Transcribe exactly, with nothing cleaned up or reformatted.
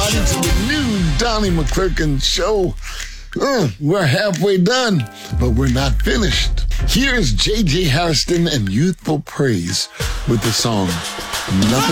everybody, to the new Donnie McClurkin show. Uh, we're halfway done, but we're not finished. Here's J J Harrison and Youthful Praise with the song Nothing